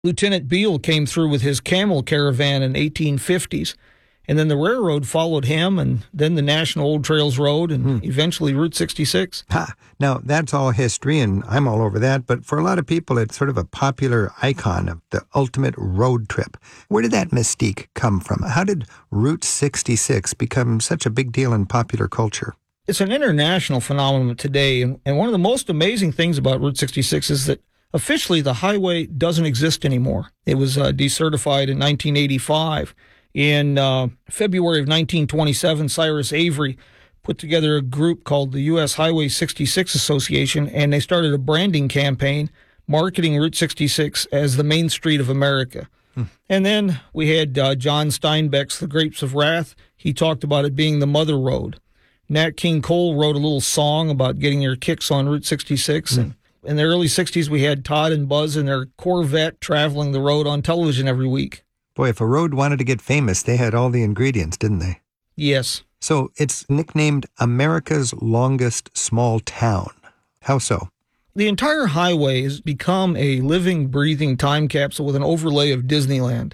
Lieutenant Beale came through with his camel caravan in 1850s. And then the railroad followed him, and then the National Old Trails Road, and eventually Route 66. Ha! Now, that's all history, and I'm all over that, but for a lot of people, it's sort of a popular icon of the ultimate road trip. Where did that mystique come from? How did Route 66 become such a big deal in popular culture? It's an international phenomenon today, and one of the most amazing things about Route 66 is that officially the highway doesn't exist anymore. It was decertified in 1985. In February of 1927, Cyrus Avery put together a group called the U.S. Highway 66 Association, and they started a branding campaign marketing Route 66 as the Main Street of America. And then we had John Steinbeck's The Grapes of Wrath. He talked about it being the Mother Road. Nat King Cole wrote a little song about getting your kicks on Route 66. And in the early 60s, we had Todd and Buzz in their Corvette traveling the road on television every week. Boy, if a road wanted to get famous, they had all the ingredients, didn't they? Yes. So it's nicknamed America's longest small town. How so? The entire highway has become a living, breathing time capsule with an overlay of Disneyland.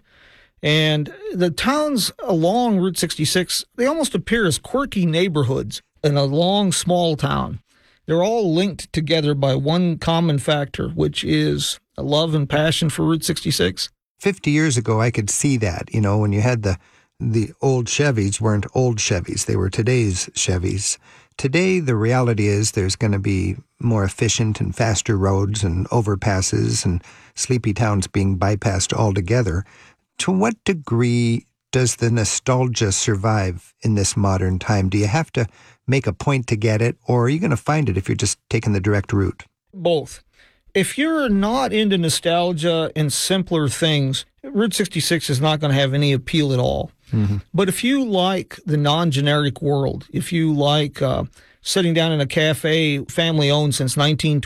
And the towns along Route 66, they almost appear as quirky neighborhoods in a long, small town. They're all linked together by one common factor, which is a love and passion for Route 66. 50 years ago, I could see that, when you had the old Chevys weren't old Chevys. They were today's Chevys. Today, the reality is there's going to be more efficient and faster roads and overpasses and sleepy towns being bypassed altogether. To what degree does the nostalgia survive in this modern time? Do you have to make a point to get it, or are you going to find it if you're just taking the direct route? Both. If you're not into nostalgia and simpler things, Route 66 is not going to have any appeal at all. Mm-hmm. But if you like the non-generic world, if you like sitting down in a cafe, family-owned since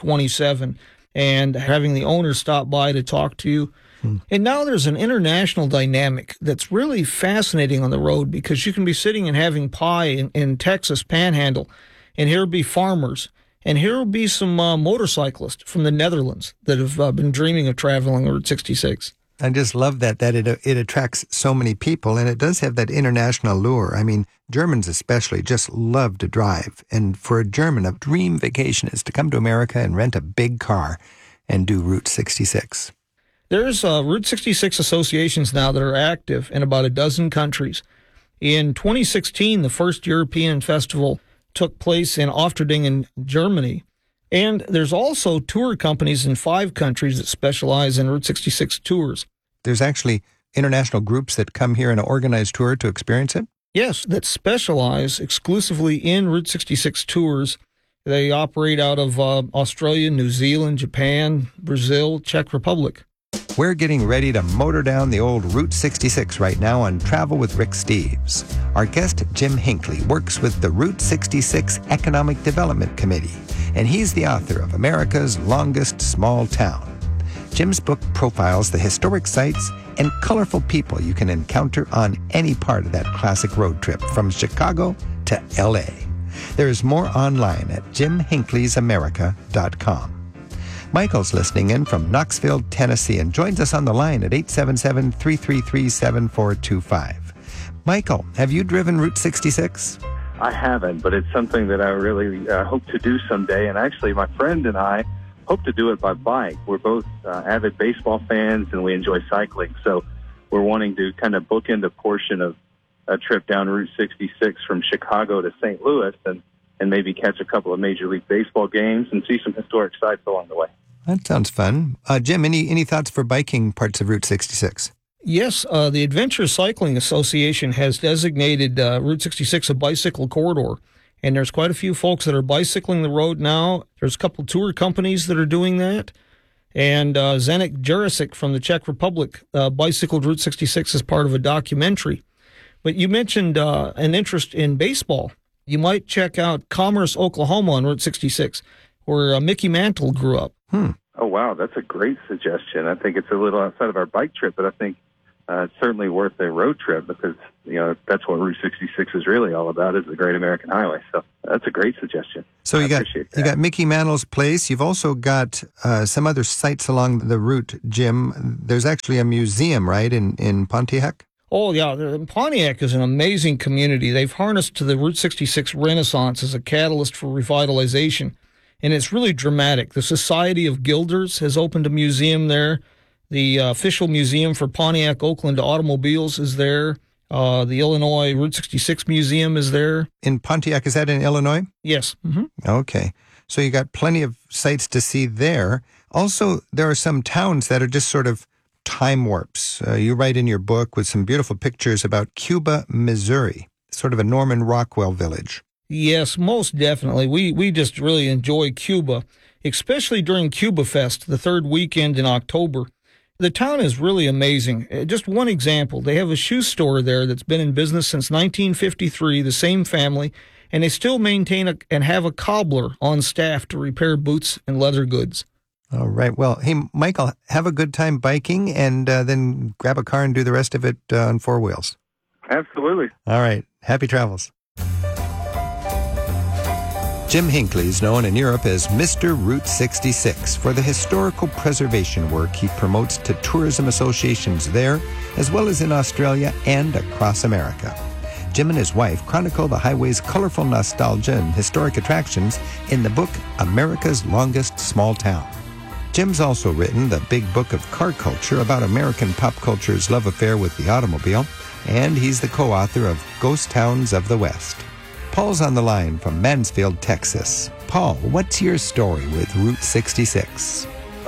1927, and having the owner stop by to talk to you, and now there's an international dynamic that's really fascinating on the road, because you can be sitting and having pie in Texas Panhandle, and here will be farmers. And here will be some motorcyclists from the Netherlands that have been dreaming of traveling Route 66. I just love that it attracts so many people, and it does have that international lure. I mean, Germans especially just love to drive. And for a German, a dream vacation is to come to America and rent a big car and do Route 66. There's Route 66 associations now that are active in about a dozen countries. In 2016, the first European festival took place in Ofterdingen, Germany. And there's also tour companies in 5 countries that specialize in Route 66 tours. There's actually international groups that come here in an organized tour to experience it? Yes, that specialize exclusively in Route 66 tours. They operate out of Australia, New Zealand, Japan, Brazil, Czech Republic. We're getting ready to motor down the old Route 66 right now on Travel with Rick Steves. Our guest, Jim Hinckley, works with the Route 66 Economic Development Committee, and he's the author of America's Longest Small Town. Jim's book profiles the historic sites and colorful people you can encounter on any part of that classic road trip from Chicago to L.A. There's more online at jimhinkleysamerica.com. Michael's listening in from Knoxville, Tennessee, and joins us on the line at 877-333-7425. Michael, have you driven Route 66? I haven't, but it's something that I really hope to do someday. And actually, my friend and I hope to do it by bike. We're both avid baseball fans, and we enjoy cycling. So we're wanting to kind of bookend a portion of a trip down Route 66 from Chicago to St. Louis and maybe catch a couple of Major League Baseball games and see some historic sites along the way. That sounds fun. Jim, any thoughts for biking parts of Route 66? Yes, the Adventure Cycling Association has designated Route 66 a bicycle corridor, and there's quite a few folks that are bicycling the road now. There's a couple tour companies that are doing that, and Zdeněk Jurasik from the Czech Republic bicycled Route 66 as part of a documentary. But you mentioned an interest in baseball. You might check out Commerce, Oklahoma on Route 66, where Mickey Mantle grew up. Oh, wow. That's a great suggestion. I think it's a little outside of our bike trip, but I think it's certainly worth a road trip because, that's what Route 66 is really all about, is the Great American Highway. So that's a great suggestion. So you got Mickey Mantle's place. You've also got some other sites along the route, Jim. There's actually a museum, right, in Pontiac? Oh, yeah. Pontiac is an amazing community. They've harnessed to the Route 66 Renaissance as a catalyst for revitalization, and it's really dramatic. The Society of Guilders has opened a museum there. The official museum for Pontiac Oakland automobiles is there. The Illinois Route 66 Museum is there. In Pontiac, is that in Illinois? Yes. Mm-hmm. Okay. So you got plenty of sites to see there. Also, there are some towns that are just sort of time warps. You write in your book with some beautiful pictures about Cuba, Missouri, sort of a Norman Rockwell village. Yes, most definitely. We just really enjoy Cuba, especially during Cuba Fest, the third weekend in October. The town is really amazing. Just one example, they have a shoe store there that's been in business since 1953, the same family, and they still maintain and have a cobbler on staff to repair boots and leather goods. All right. Well, hey, Michael, have a good time biking and then grab a car and do the rest of it on four wheels. Absolutely. All right. Happy travels. Jim Hinckley is known in Europe as Mr. Route 66 for the historical preservation work he promotes to tourism associations there, as well as in Australia and across America. Jim and his wife chronicle the highway's colorful nostalgia and historic attractions in the book America's Longest Small Town. Jim's also written the Big Book of Car Culture about American pop culture's love affair with the automobile, and he's the co-author of Ghost Towns of the West. Paul's on the line from Mansfield, Texas. Paul, what's your story with Route 66?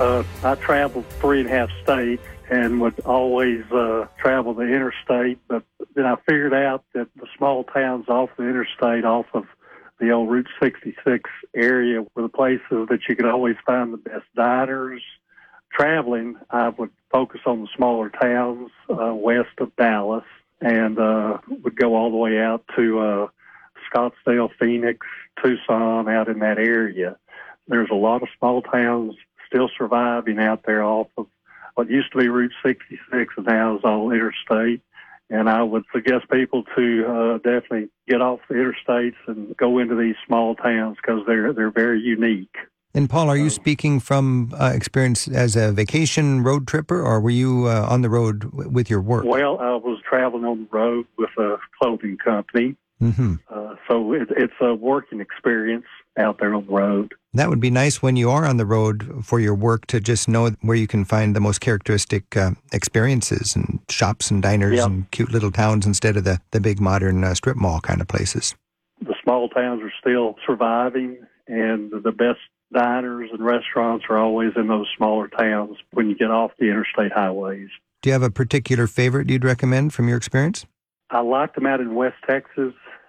I traveled 3.5 states and would always travel the interstate, but then I figured out that the small towns off the interstate, off of the old Route 66 area, were the places that you could always find the best diners. Traveling, I would focus on the smaller towns west of Dallas and would go all the way out to Scottsdale, Phoenix, Tucson, out in that area. There's a lot of small towns still surviving out there off of what used to be Route 66 and now is all interstate. And I would suggest people to definitely get off the interstates and go into these small towns because they're very unique. And Paul, are you speaking from experience as a vacation road tripper, or were you on the road with your work? Well, I was traveling on the road with a clothing company. Mm-hmm. So it's a working experience out there on the road. That would be nice when you are on the road for your work to just know where you can find the most characteristic experiences and shops and diners and cute little towns instead of the big modern strip mall kind of places. The small towns are still surviving, and the best diners and restaurants are always in those smaller towns when you get off the interstate highways. Do you have a particular favorite you'd recommend from your experience? I liked them out in West Texas,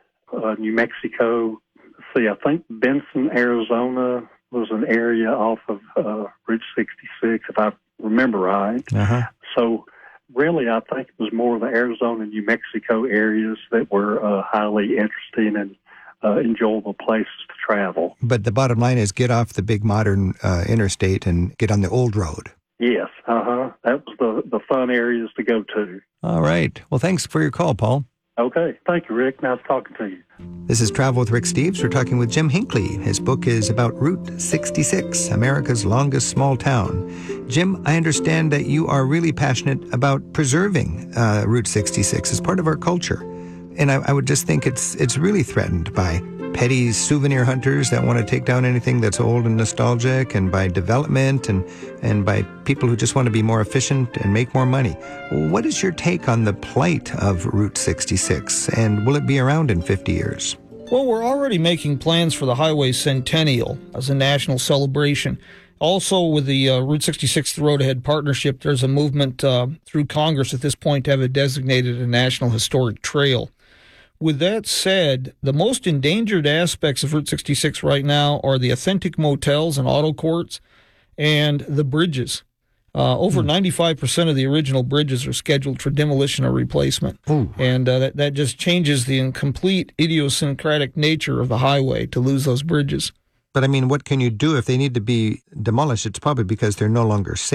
New Mexico. I think Benson, Arizona was an area off of Route 66, if I remember right. Uh-huh. So really, I think it was more the Arizona and New Mexico areas that were highly interesting and enjoyable places to travel. But the bottom line is get off the big modern interstate and get on the old road. Yes, that was the fun areas to go to. All right. Well, thanks for your call, Paul. Okay. Thank you, Rick. Nice talking to you. This is Travel with Rick Steves. We're talking with Jim Hinckley. His book is about Route 66, America's Longest Small Town. Jim, I understand that you are really passionate about preserving Route 66 as part of our culture. And I would just think it's really threatened by petty souvenir hunters that want to take down anything that's old and nostalgic, and by development and by people who just want to be more efficient and make more money. What is your take on the plight of Route 66, and will it be around in 50 years? Well, we're already making plans for the highway centennial as a national celebration. Also, with the Route 66 Road Ahead Partnership, there's a movement through Congress at this point to have it designated a National Historic Trail. With that said, the most endangered aspects of Route 66 right now are the authentic motels and auto courts and the bridges. Over 95% of the original bridges are scheduled for demolition or replacement. Ooh. And that just changes the complete idiosyncratic nature of the highway to lose those bridges. But I mean, what can you do if they need to be demolished? It's probably because they're no longer safe.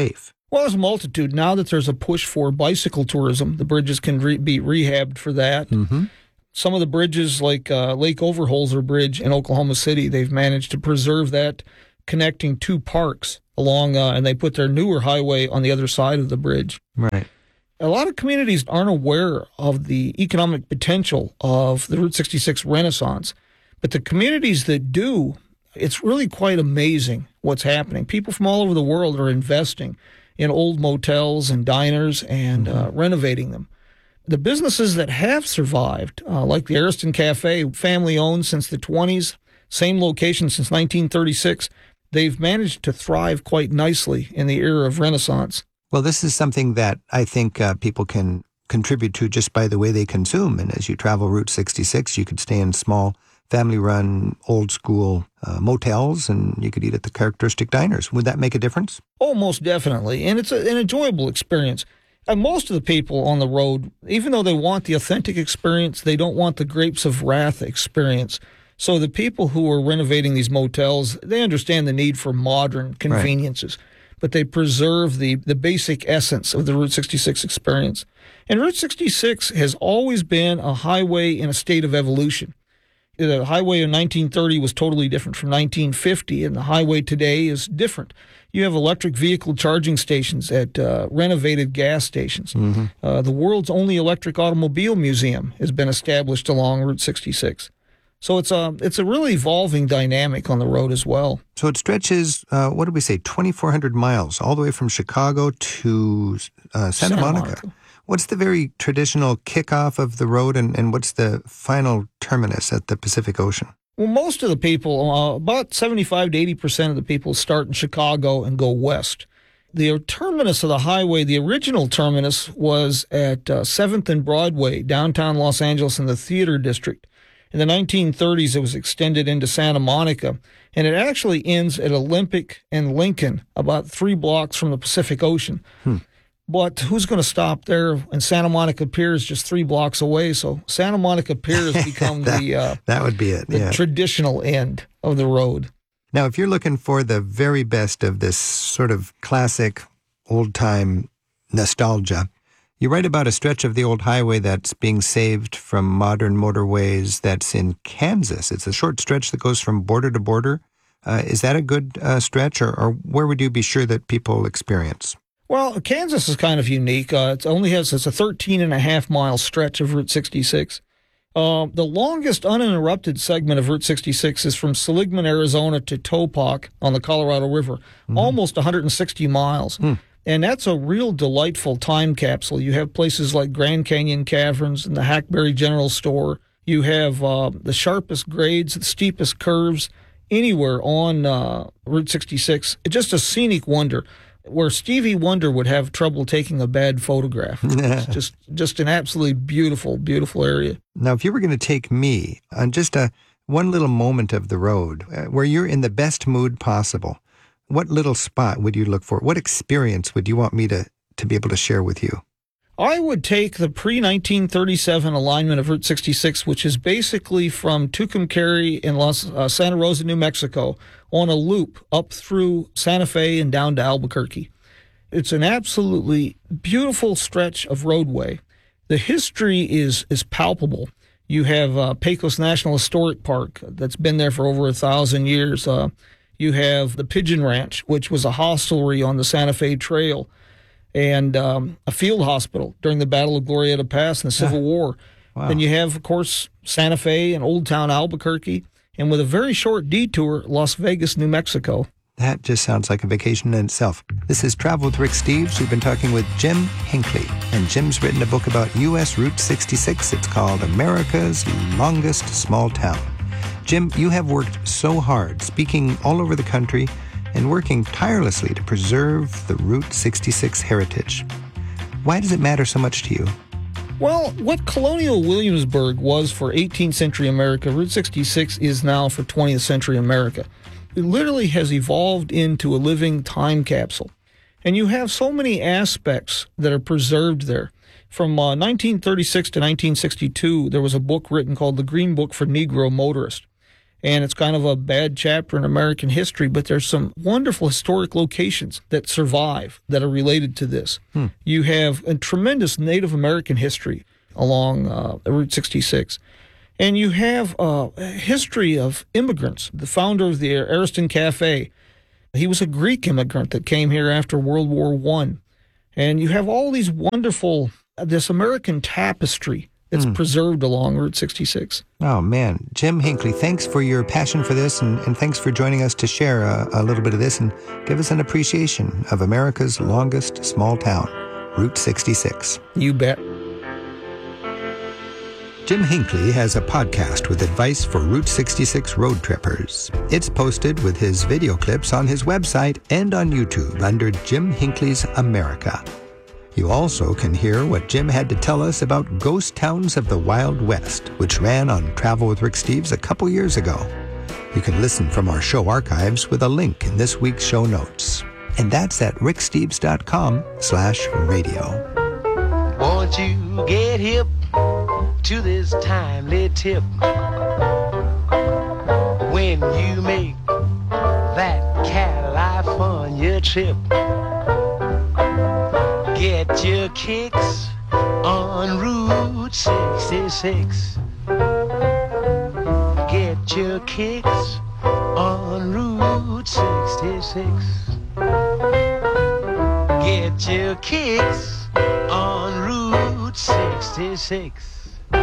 Well, there's a multitude. Now that there's a push for bicycle tourism, the bridges can be rehabbed for that. Mm-hmm. Some of the bridges, like Lake Overholser Bridge in Oklahoma City, they've managed to preserve that, connecting two parks along, and they put their newer highway on the other side of the bridge. Right. A lot of communities aren't aware of the economic potential of the Route 66 Renaissance, but the communities that do, it's really quite amazing what's happening. People from all over the world are investing in old motels and diners and renovating them. The businesses that have survived, like the Ariston Cafe, family-owned since the 20s, same location since 1936, they've managed to thrive quite nicely in the era of Renaissance. Well, this is something that I think people can contribute to just by the way they consume. And as you travel Route 66, you could stay in small, family-run, old-school motels, and you could eat at the characteristic diners. Would that make a difference? Oh, most definitely. And it's an enjoyable experience. And most of the people on the road, even though they want the authentic experience, they don't want the Grapes of Wrath experience. So the people who are renovating these motels, they understand the need for modern conveniences, but they preserve the basic essence of the Route 66 experience. And Route 66 has always been a highway in a state of evolution. The highway in 1930 was totally different from 1950, and the highway today is different. You have electric vehicle charging stations at renovated gas stations. Mm-hmm. The world's only electric automobile museum has been established along Route 66. So it's a really evolving dynamic on the road as well. So it stretches, what did we say, 2,400 miles, all the way from Chicago to Santa Monica. What's the very traditional kickoff of the road, and what's the final terminus at the Pacific Ocean? Well, most of the people, about 75 to 80% of the people start in Chicago and go west. The terminus of the highway, the original terminus, was at 7th and Broadway, downtown Los Angeles in the Theater District. In the 1930s, it was extended into Santa Monica, and it actually ends at Olympic and Lincoln, about 3 blocks from the Pacific Ocean. But who's going to stop there? And Santa Monica Pier is just 3 blocks away, so Santa Monica Pier has become that would be it. The traditional end of the road. Now, if you're looking for the very best of this sort of classic old-time nostalgia, you write about a stretch of the old highway that's being saved from modern motorways that's in Kansas. It's a short stretch that goes from border to border. Is that a good stretch, or where would you be sure that people experience? Well, Kansas is kind of unique. It's a 13.5-mile stretch of Route 66. The longest uninterrupted segment of Route 66 is from Seligman, Arizona to Topak on the Colorado River, almost 160 miles. And that's a real delightful time capsule. You have places like Grand Canyon Caverns and the Hackberry General Store. You have the sharpest grades, the steepest curves anywhere on Route 66. It's just a scenic wonder, where Stevie Wonder would have trouble taking a bad photograph. It's just an absolutely beautiful, beautiful area. Now, if you were going to take me on just one little moment of the road where you're in the best mood possible, what little spot would you look for? What experience would you want me to be able to share with you? I would take the pre-1937 alignment of Route 66, which is basically from Tucumcari in Santa Rosa, New Mexico, on a loop up through Santa Fe and down to Albuquerque. It's an absolutely beautiful stretch of roadway. The history is palpable. You have Pecos National Historic Park that's been there for over 1,000 years. You have the Pigeon Ranch, which was a hostelry on the Santa Fe Trail, and a field hospital during the Battle of Glorieta Pass in the Civil War. Wow. Then you have, of course, Santa Fe and Old Town Albuquerque, and with a very short detour, Las Vegas, New Mexico. That just sounds like a vacation in itself. This is Travel with Rick Steves. We've been talking with Jim Hinckley, and Jim's written a book about U.S. Route 66. It's called America's Longest Small Town. Jim, you have worked so hard, speaking all over the country and working tirelessly to preserve the Route 66 heritage. Why does it matter so much to you? Well, what colonial Williamsburg was for 18th century America, Route 66 is now for 20th century America. It literally has evolved into a living time capsule. And you have so many aspects that are preserved there. From 1936 to 1962, there was a book written called The Green Book for Negro Motorists. and it's kind of a bad chapter in American history, but there's some wonderful historic locations that survive that are related to this. You have a tremendous Native American history along Route 66. And you have a history of immigrants. The founder of the Ariston Cafe, he was a Greek immigrant that came here after World War I. And you have all these wonderful, this American tapestry that's preserved along Route 66. Oh, man. Jim Hinckley, thanks for your passion for this, and thanks for joining us to share a little bit of this and give us an appreciation of America's longest small town, Route 66. You bet. Jim Hinckley has a podcast with advice for Route 66 road trippers. It's posted with his video clips on his website and on YouTube under Jim Hinckley's America. You also can hear what Jim had to tell us about Ghost Towns of the Wild West, which ran on Travel with Rick Steves a couple years ago. You can listen from our show archives with a link in this week's show notes. And that's at ricksteves.com/radio. Won't you get hip to this timely tip when you make that California trip? Get your kicks on Route 66. Get your kicks on Route 66. Get your kicks on Route 66.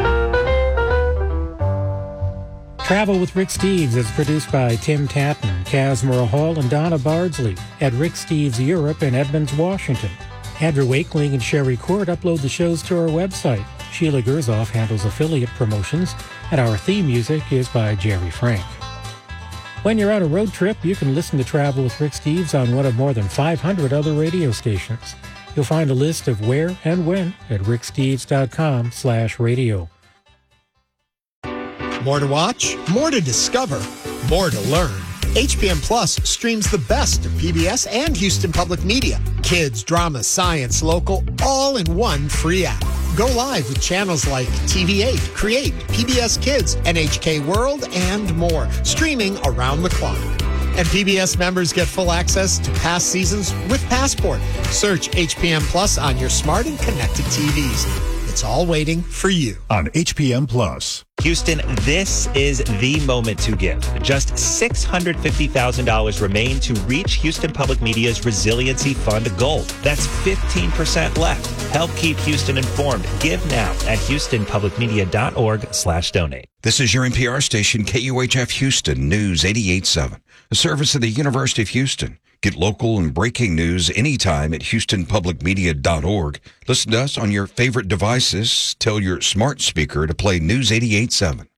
Travel with Rick Steves is produced by Tim Tatton, Kazmira Hall, and Donna Bardsley at Rick Steves Europe in Edmonds, Washington. Andrew Wakeling and Sherry Court upload the shows to our website. Sheila Gerzoff handles affiliate promotions, and our theme music is by Jerry Frank. When you're on a road trip, you can listen to Travel with Rick Steves on one of more than 500 other radio stations. You'll find a list of where and when at ricksteves.com/radio. More to watch, more to discover, more to learn. HPM Plus streams the best of PBS and Houston Public Media. Kids, drama, science, local, all in one free app. Go live with channels like TV8, Create, PBS Kids, NHK World, and more, streaming around the clock. And PBS members get full access to past seasons with Passport. Search HPM Plus on your smart and connected TVs. It's all waiting for you on HPM Plus. Houston, this is the moment to give. Just $650,000 remain to reach Houston Public Media's Resiliency Fund goal. That's 15% left. Help keep Houston informed. Give now at houstonpublicmedia.org/donate. This is your NPR station, KUHF Houston News 88.7, a service of the University of Houston. Get local and breaking news anytime at houstonpublicmedia.org. Listen to us on your favorite devices. Tell your smart speaker to play News 88.7.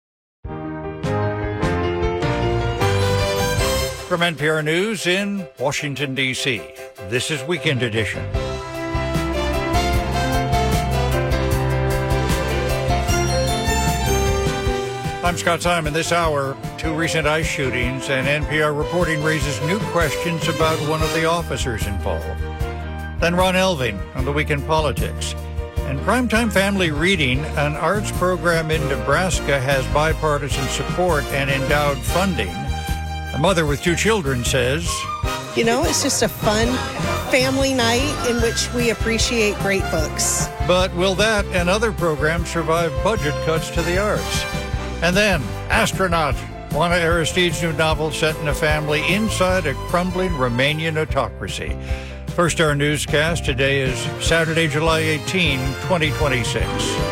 From NPR News in Washington, D.C., this is Weekend Edition. I'm Scott Simon. This hour, 2 recent ICE shootings, and NPR reporting raises new questions about one of the officers involved. Then Ron Elving on the Weekend Politics. And Primetime Family Reading, an arts program in Nebraska, has bipartisan support and endowed funding. A mother with 2 children says, you know, it's just a fun family night in which we appreciate great books. But will that and other programs survive budget cuts to the arts? And then, Astronaut, Juana Aristide's new novel set in a family inside a crumbling Romanian autocracy. First Hour newscast today is Saturday, July 18, 2026.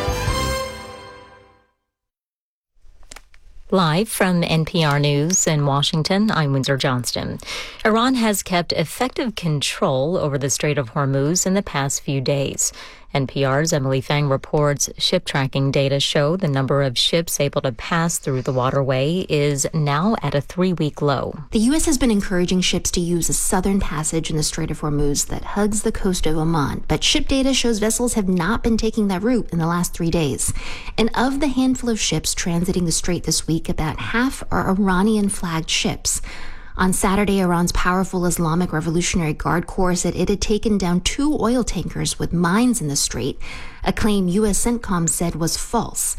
Live from NPR News in Washington, I'm Windsor Johnston. Iran has kept effective control over the Strait of Hormuz in the past few days. NPR's Emily Fang reports ship tracking data show the number of ships able to pass through the waterway is now at a 3-week low. The U.S. has been encouraging ships to use a southern passage in the Strait of Hormuz that hugs the coast of Oman, but ship data shows vessels have not been taking that route in the last 3 days. And of the handful of ships transiting the strait this week, about half are Iranian-flagged ships. On Saturday, Iran's powerful Islamic Revolutionary Guard Corps said it had taken down 2 oil tankers with mines in the strait, a claim U.S. CENTCOM said was false.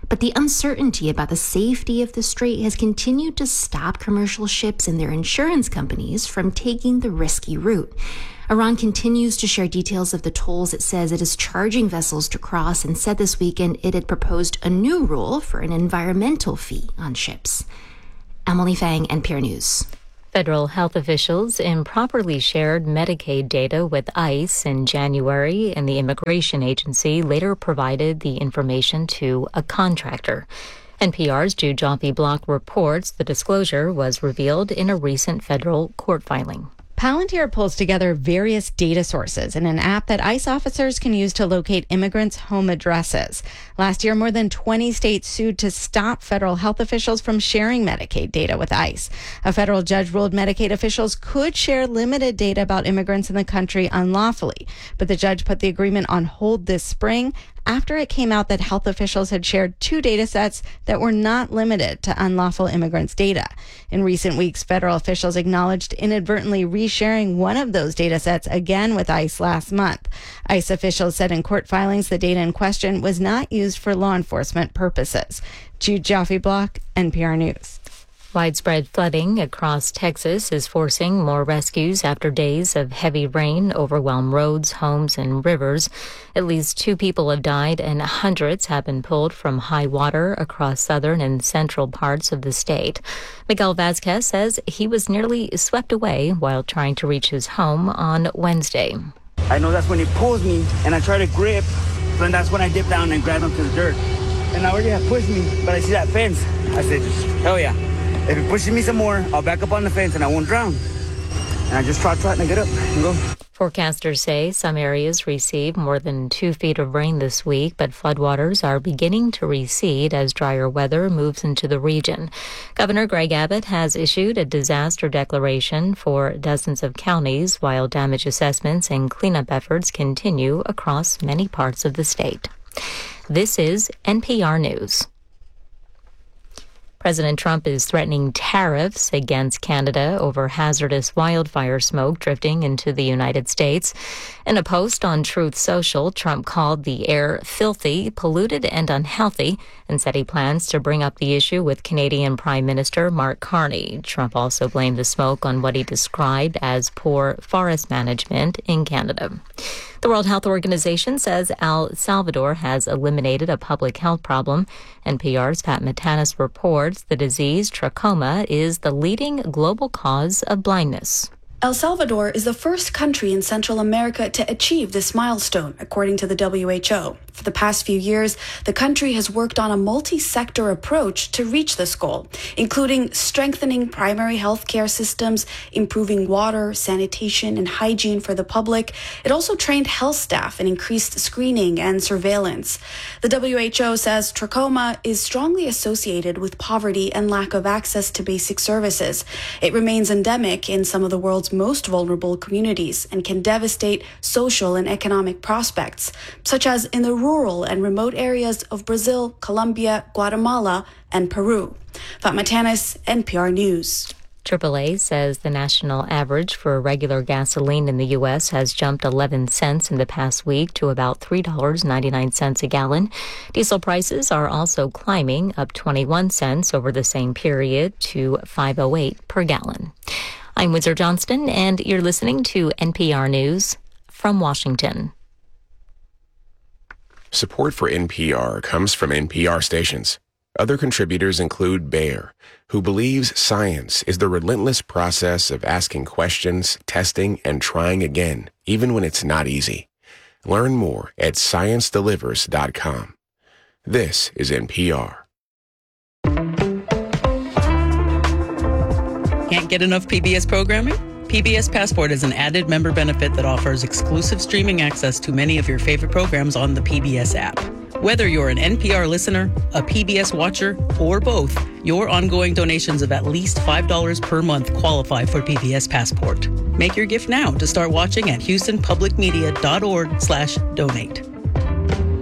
But the uncertainty about the safety of the strait has continued to stop commercial ships and their insurance companies from taking the risky route. Iran continues to share details of the tolls it says it is charging vessels to cross, and said this weekend it had proposed a new rule for an environmental fee on ships. Emily Fang, NPR News. Federal health officials improperly shared Medicaid data with ICE in January, and the immigration agency later provided the information to a contractor. NPR's Jude Joffe-Block reports the disclosure was revealed in a recent federal court filing. Palantir pulls together various data sources in an app that ICE officers can use to locate immigrants' home addresses. Last year, more than 20 states sued to stop federal health officials from sharing Medicaid data with ICE. A federal judge ruled Medicaid officials could share limited data about immigrants in the country unlawfully, but the judge put the agreement on hold this spring after it came out that health officials had shared 2 data sets that were not limited to unlawful immigrants' data. In recent weeks, federal officials acknowledged inadvertently resharing one of those data sets again with ICE last month. ICE officials said in court filings the data in question was not used for law enforcement purposes. Jude Joffe-Block, NPR News. Widespread flooding across Texas is forcing more rescues after days of heavy rain overwhelmed roads, homes, and rivers. At least 2 people have died and hundreds have been pulled from high water across southern and central parts of the state. Miguel Vasquez says he was nearly swept away while trying to reach his home on Wednesday. I know that's when he pulls me and I try to grip, then that's when I dip down and grab him to the dirt. And I already have pushed me, but I see that fence. I said, hell yeah. If he pushes me some more, I'll back up on the fence and I won't drown. And I just try to get up and go. Forecasters say some areas received more than 2 feet of rain this week, but floodwaters are beginning to recede as drier weather moves into the region. Governor Greg Abbott has issued a disaster declaration for dozens of counties, while damage assessments and cleanup efforts continue across many parts of the state. This is NPR News. President Trump is threatening tariffs against Canada over hazardous wildfire smoke drifting into the United States. In a post on Truth Social, Trump called the air filthy, polluted, and unhealthy, and said he plans to bring up the issue with Canadian Prime Minister Mark Carney. Trump also blamed the smoke on what he described as poor forest management in Canada. The World Health Organization says El Salvador has eliminated a public health problem. NPR's Pat Matanis reports the disease trachoma is the leading global cause of blindness. El Salvador is the first country in Central America to achieve this milestone, according to the WHO. For the past few years, the country has worked on a multi-sector approach to reach this goal, including strengthening primary health care systems, improving water, sanitation, and hygiene for the public. It also trained health staff and increased screening and surveillance. The WHO says trachoma is strongly associated with poverty and lack of access to basic services. It remains endemic in some of the world's most vulnerable communities and can devastate social and economic prospects, such as in the rural and remote areas of Brazil, Colombia, Guatemala, and Peru. Fatma Tanis, NPR News. AAA says the national average for regular gasoline in the U.S. has jumped 11 cents in the past week to about $3.99 a gallon. Diesel prices are also climbing, up 21 cents over the same period to $5.08 per gallon. I'm Windsor Johnston, and you're listening to NPR News from Washington. Support for NPR comes from NPR stations. Other contributors include Bayer, who believes science is the relentless process of asking questions, testing, and trying again, even when it's not easy. Learn more at ScienceDelivers.com. This is NPR. Can't get enough PBS programming? PBS Passport is an added member benefit that offers exclusive streaming access to many of your favorite programs on the PBS app. Whether you're an NPR listener, a PBS watcher, or both, your ongoing donations of at least $5 per month qualify for PBS Passport. Make your gift now to start watching at HoustonPublicMedia.org/donate.